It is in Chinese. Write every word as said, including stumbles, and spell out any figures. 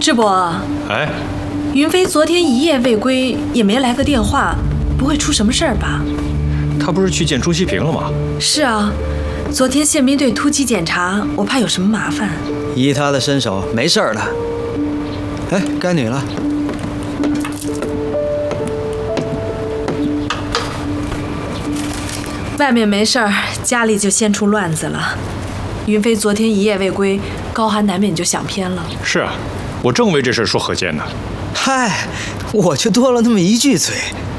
智伯， 哎， 云飞昨天一夜未归，也没来个电话，不会出什么事儿吧？ 他不是去见朱希平了吗？ 是啊，昨天宪兵队突击检查，我怕有什么麻烦。 依他的身手，没事儿了。哎，该你了。 外面没事儿，家里就先出乱子了。云飞昨天一夜未归，高寒难免就想偏了。 是啊，我正为这事说何健呢。 嗨，我就多了那么一句嘴，